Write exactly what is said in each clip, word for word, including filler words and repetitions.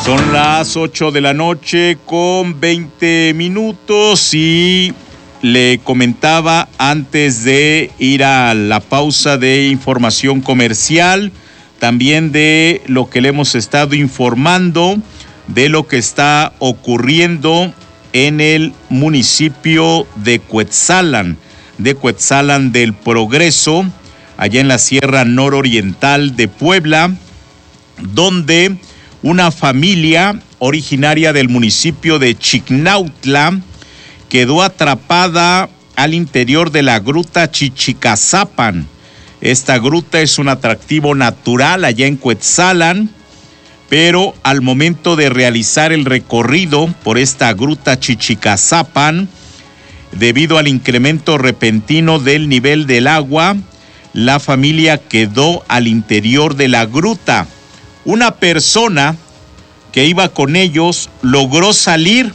Son las ocho de la noche con veinte minutos y le comentaba antes de ir a la pausa de información comercial, también de lo que le hemos estado informando, de lo que está ocurriendo en el municipio de Cuetzalan, de Cuetzalan del Progreso, allá en la Sierra Nororiental de Puebla, donde una familia originaria del municipio de Chignautla quedó atrapada al interior de la gruta Chichicazapan. Esta gruta es un atractivo natural allá en Cuetzalan, pero al momento de realizar el recorrido por esta gruta Chichicazapan, debido al incremento repentino del nivel del agua, la familia quedó al interior de la gruta. Una persona que iba con ellos logró salir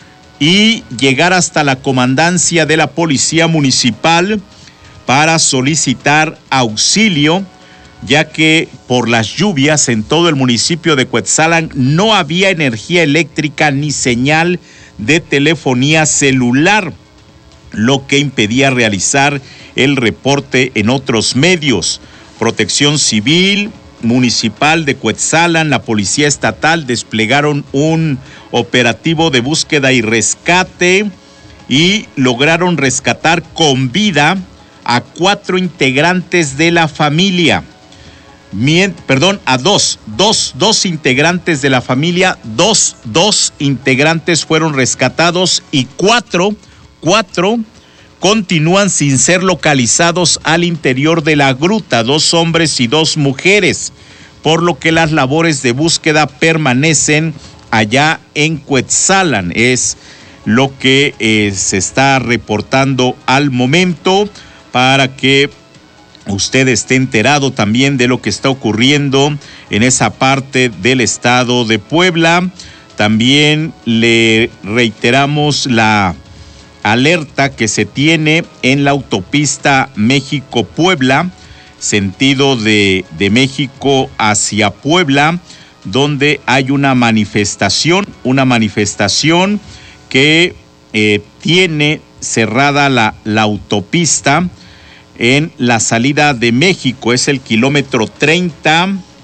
y llegar hasta la comandancia de la policía municipal para solicitar auxilio, ya que por las lluvias en todo el municipio de Cuetzalan no había energía eléctrica ni señal de telefonía celular, lo que impedía realizar el reporte en otros medios. Protección Civil Municipal de Cuetzalan, la Policía Estatal desplegaron un operativo de búsqueda y rescate y lograron rescatar con vida a cuatro integrantes de la familia. Mien, perdón, a dos, dos, dos integrantes de la familia, dos, dos integrantes fueron rescatados y cuatro, cuatro continúan sin ser localizados al interior de la gruta, dos hombres y dos mujeres, por lo que las labores de búsqueda permanecen allá en Cuetzalan. Es lo que eh, se está reportando al momento para que usted esté enterado también de lo que está ocurriendo en esa parte del estado de Puebla. También le reiteramos la alerta que se tiene en la autopista México-Puebla, sentido de, de México hacia Puebla, donde hay una manifestación, una manifestación que eh, tiene cerrada la, la autopista en la salida de México. Es el kilómetro treinta,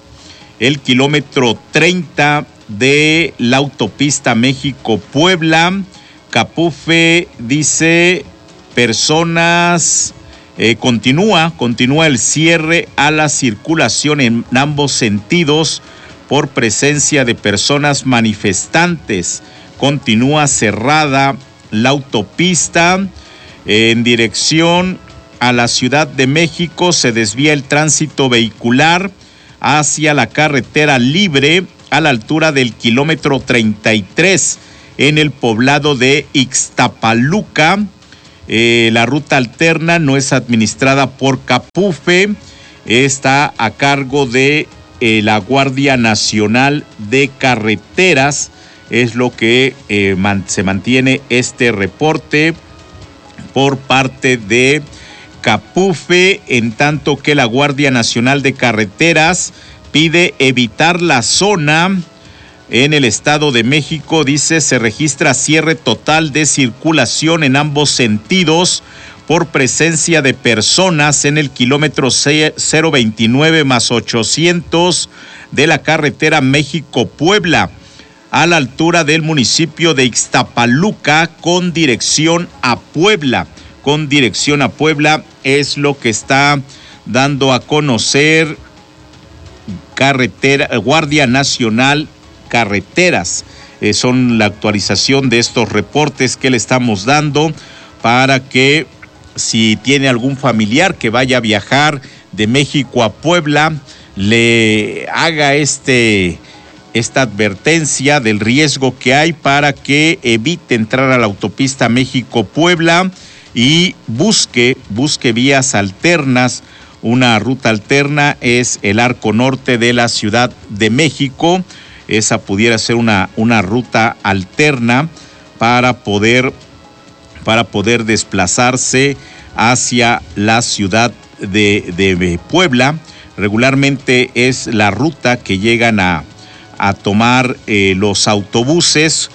el kilómetro treinta de la autopista México-Puebla. Capufe dice, personas, eh, continúa, continúa el cierre a la circulación en ambos sentidos por presencia de personas manifestantes. Continúa cerrada la autopista eh, en dirección a la Ciudad de México. Se desvía el tránsito vehicular hacia la carretera libre a la altura del kilómetro treinta y tres. En el poblado de Ixtapaluca. Eh, la ruta alterna no es administrada por Capufe, está a cargo de eh, la Guardia Nacional de Carreteras. Es lo que eh, man, se mantiene este reporte por parte de Capufe, en tanto que la Guardia Nacional de Carreteras pide evitar la zona. En el Estado de México, dice, se registra cierre total de circulación en ambos sentidos por presencia de personas en el kilómetro cero veintinueve más ochocientos de la carretera México-Puebla, a la altura del municipio de Ixtapaluca, con dirección a Puebla. Con dirección a Puebla es lo que está dando a conocer carretera, Guardia Nacional Carreteras. Eh, son la actualización de estos reportes que le estamos dando para que si tiene algún familiar que vaya a viajar de México a Puebla, le haga este, esta advertencia del riesgo que hay para que evite entrar a la autopista México-Puebla y busque, busque vías alternas. Una ruta alterna es el arco norte de la Ciudad de México. Esa pudiera ser una, una ruta alterna para poder, para poder desplazarse hacia la ciudad de, de Puebla. Regularmente es la ruta que llegan a, a tomar eh, los autobuses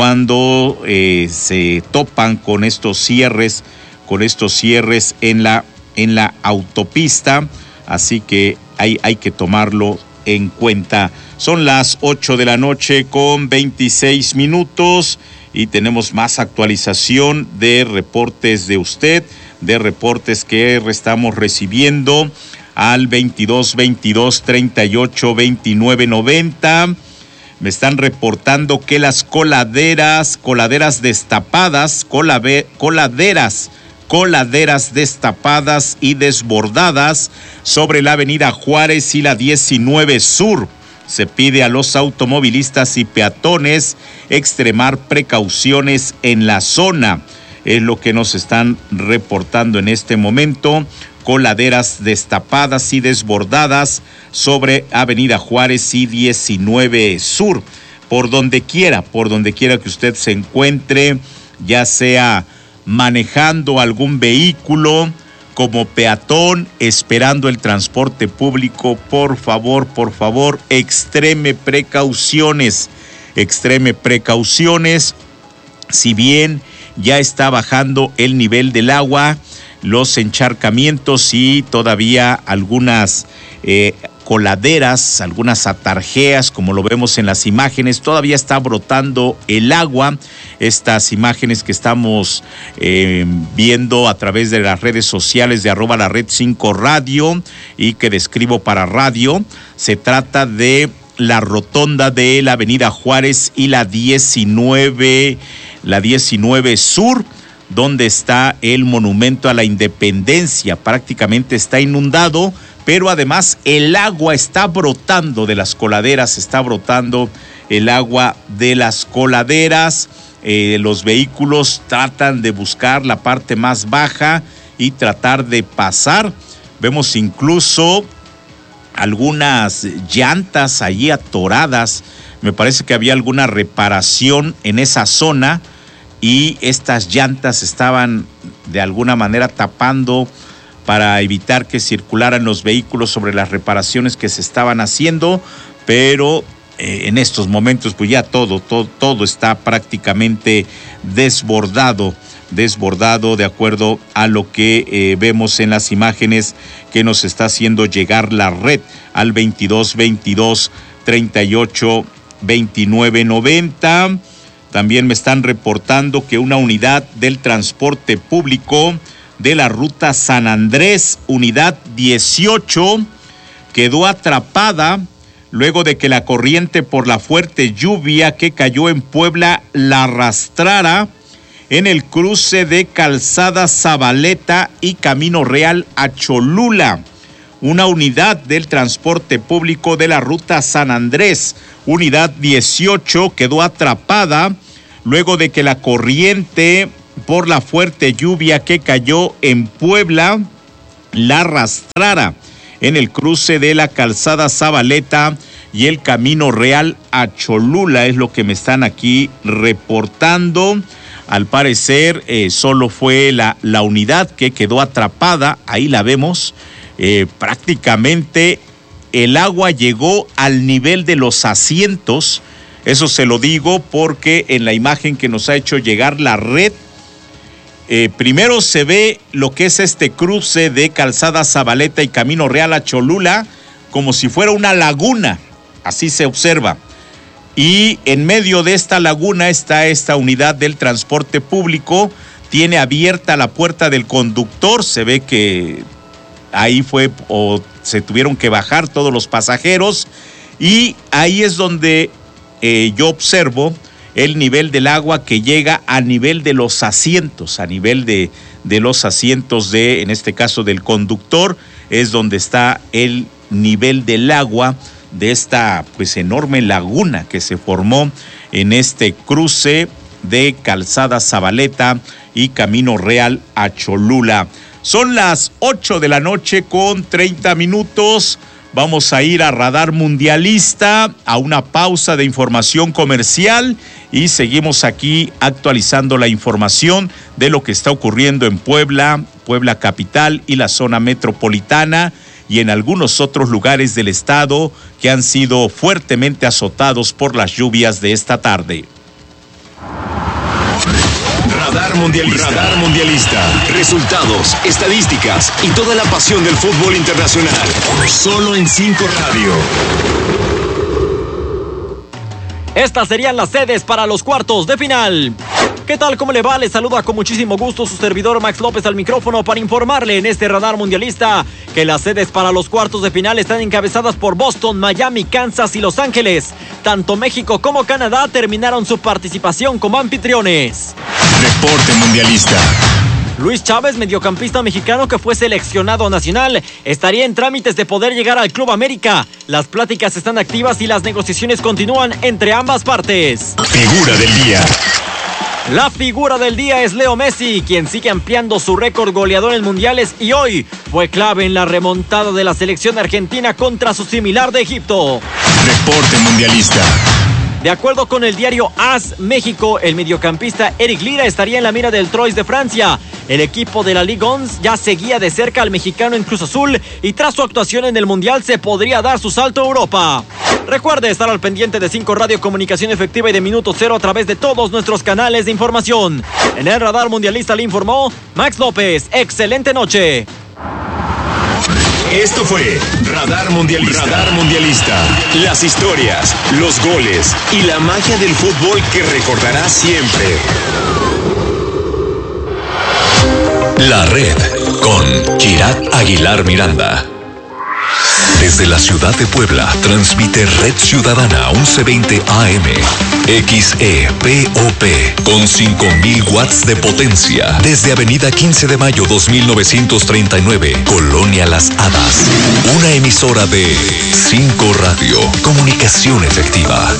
cuando eh, se topan con estos cierres, con estos cierres en la, en la autopista, así que hay, hay que tomarlo en cuenta. Son las ocho de la noche con veintiséis minutos y tenemos más actualización de reportes de usted, de reportes que estamos recibiendo al veintidós veintidós treinta y ocho veintinueve noventa. Me están reportando que las coladeras, coladeras destapadas, colave, coladeras, coladeras destapadas y desbordadas sobre la avenida Juárez y la diecinueve Sur. Se pide a los automovilistas y peatones extremar precauciones en la zona. Es lo que nos están reportando en este momento. Coladeras destapadas y desbordadas sobre avenida Juárez y diecinueve Sur. Por donde quiera, por donde quiera que usted se encuentre, ya sea manejando algún vehículo, como peatón, esperando el transporte público, por favor, por favor, extreme precauciones, extreme precauciones. Si bien ya está bajando el nivel del agua, los encharcamientos y todavía algunas eh, coladeras, algunas atarjeas, como lo vemos en las imágenes, todavía está brotando el agua. Estas imágenes que estamos eh, viendo a través de las redes sociales de arroba la red cinco radio y que describo para radio, se trata de la rotonda de la avenida Juárez y la diecinueve, la diecinueve Sur, donde está el monumento a la Independencia. Prácticamente está inundado, pero además el agua está brotando de las coladeras, está brotando el agua de las coladeras. Eh, los vehículos tratan de buscar la parte más baja y tratar de pasar. Vemos incluso algunas llantas allí atoradas. Me parece que había alguna reparación en esa zona y estas llantas estaban de alguna manera tapando para evitar que circularan los vehículos sobre las reparaciones que se estaban haciendo, pero eh, en estos momentos pues ya todo, todo, todo está prácticamente desbordado, desbordado de acuerdo a lo que eh, vemos en las imágenes que nos está haciendo llegar la red al veintidós veintidós treinta y ocho veintinueve noventa. También me están reportando que una unidad del transporte público de la ruta San Andrés, unidad dieciocho, quedó atrapada luego de que la corriente por la fuerte lluvia que cayó en Puebla la arrastrara en el cruce de Calzada Zabaleta y Camino Real a Cholula. Una unidad del transporte público de la ruta San Andrés, unidad dieciocho, quedó atrapada luego de que la corriente por la fuerte lluvia que cayó en Puebla la arrastrara en el cruce de la Calzada Zabaleta y el Camino Real a Cholula. Es lo que me están aquí reportando. Al parecer eh, solo fue la, la unidad que quedó atrapada, ahí la vemos. Eh, prácticamente el agua llegó al nivel de los asientos. Eso se lo digo porque en la imagen que nos ha hecho llegar la red, eh, primero se ve lo que es este cruce de Calzada Zabaleta y Camino Real a Cholula como si fuera una laguna, así se observa. Y en medio de esta laguna está esta unidad del transporte público, tiene abierta la puerta del conductor, se ve que ahí fue o se tuvieron que bajar todos los pasajeros y ahí es donde eh, yo observo el nivel del agua que llega a nivel de los asientos, a nivel de, de los asientos de, en este caso del conductor, es donde está el nivel del agua de esta pues enorme laguna que se formó en este cruce de Calzada Zabaleta y Camino Real a Cholula. Son las ocho de la noche con treinta minutos. Vamos a ir a Radar Mundialista, a una pausa de información comercial y seguimos aquí actualizando la información de lo que está ocurriendo en Puebla, Puebla capital y la zona metropolitana. y en algunos otros lugares del estado que han sido fuertemente azotados por las lluvias de esta tarde. Radar Mundialista. Radar Mundialista. Resultados, estadísticas y toda la pasión del fútbol internacional. Solo en cinco Radio. Estas serían las sedes para los cuartos de final. ¿Qué tal? ¿Cómo le va? Les saluda con muchísimo gusto su servidor Max López al micrófono para informarle en este Radar Mundialista que las sedes para los cuartos de final están encabezadas por Boston, Miami, Kansas y Los Ángeles. Tanto México como Canadá terminaron su participación como anfitriones. Reporte Mundialista. Luis Chávez, mediocampista mexicano que fue seleccionado nacional, estaría en trámites de poder llegar al Club América. Las pláticas están activas y las negociaciones continúan entre ambas partes. Figura del día. La figura del día es Leo Messi, quien sigue ampliando su récord goleador en mundiales y hoy fue clave en la remontada de la selección argentina contra su similar de Egipto. Reporte Mundialista. De acuerdo con el diario A S México, el mediocampista Eric Lira estaría en la mira del Troyes de Francia. El equipo de la Ligue once ya seguía de cerca al mexicano en Cruz Azul y tras su actuación en el Mundial se podría dar su salto a Europa. Recuerde estar al pendiente de cinco Radio, comunicación efectiva y de Minuto Cero a través de todos nuestros canales de información. En el Radar Mundialista le informó Max López. Excelente noche. Esto fue Radar Mundialista. Radar Mundialista. Las historias, los goles y la magia del fútbol que recordarás siempre. La Red con Kirat Aguilar Miranda. Desde la ciudad de Puebla, transmite Red Ciudadana once veinte A M, X E P O P, con cinco mil watts de potencia. Desde Avenida quince de mayo dos mil novecientos treinta y nueve, Colonia Las Hadas. Una emisora de cinco Radio, comunicación efectiva.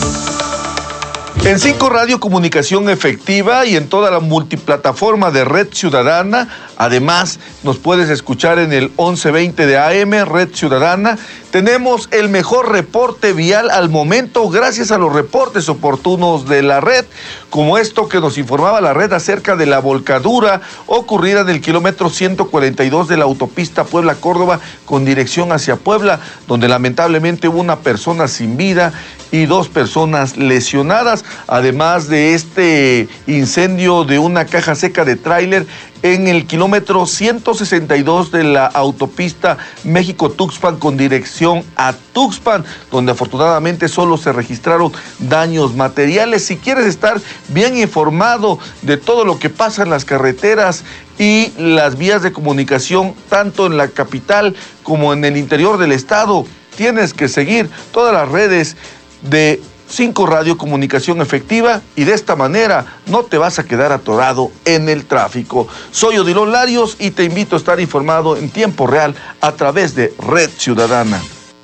En cinco Radio, comunicación efectiva y en toda la multiplataforma de Red Ciudadana. Además, nos puedes escuchar en el once veinte de A M, Red Ciudadana. Tenemos el mejor reporte vial al momento gracias a los reportes oportunos de la red, como esto que nos informaba la red acerca de la volcadura ocurrida en el kilómetro ciento cuarenta y dos de la autopista Puebla-Córdoba con dirección hacia Puebla, donde lamentablemente hubo una persona sin vida y dos personas lesionadas, además de este incendio de una caja seca de tráiler en el kilómetro ciento sesenta y dos de la autopista México-Tuxpan con dirección a Tuxpan, donde afortunadamente solo se registraron daños materiales. Si quieres estar bien informado de todo lo que pasa en las carreteras y las vías de comunicación, tanto en la capital como en el interior del estado, tienes que seguir todas las redes de cinco Radio, comunicación efectiva, y de esta manera no te vas a quedar atorado en el tráfico. Soy Odilon Larios y te invito a estar informado en tiempo real a través de Red Ciudadana.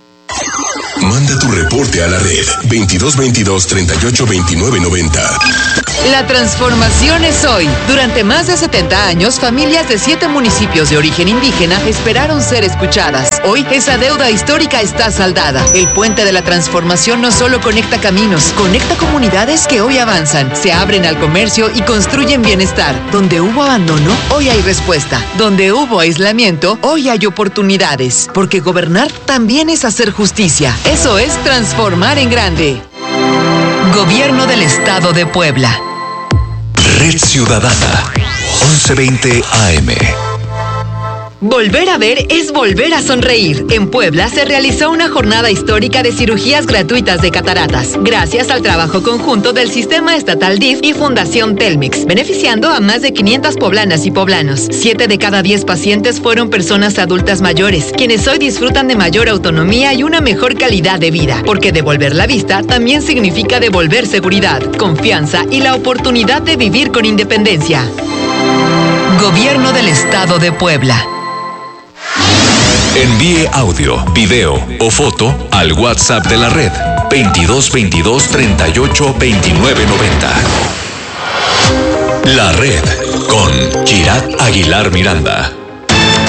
Manda tu reporte a la red veintidós veintidós treinta y ocho veintinueve noventa. La transformación es hoy. Durante más de setenta años, familias de siete municipios de origen indígena esperaron ser escuchadas. Hoy, esa deuda histórica está saldada. El puente de la transformación no solo conecta caminos, conecta comunidades que hoy avanzan, se abren al comercio y construyen bienestar. Donde hubo abandono, hoy hay respuesta. Donde hubo aislamiento, hoy hay oportunidades. Porque gobernar también es hacer justicia. Eso es transformar en grande. Gobierno del Estado de Puebla. Red Ciudadana, once veinte A M. Volver a ver es volver a sonreír. En Puebla se realizó una jornada histórica de cirugías gratuitas de cataratas, gracias al trabajo conjunto del Sistema Estatal D I F y Fundación Telmex, beneficiando a más de quinientas poblanas y poblanos. Siete de cada diez pacientes fueron personas adultas mayores, quienes hoy disfrutan de mayor autonomía y una mejor calidad de vida, porque devolver la vista también significa devolver seguridad, confianza y la oportunidad de vivir con independencia. Gobierno del Estado de Puebla. Envíe audio, video o foto al WhatsApp de la red veintidós veintidós treinta y ocho veintinueve noventa. La red con Kirat Aguilar Miranda.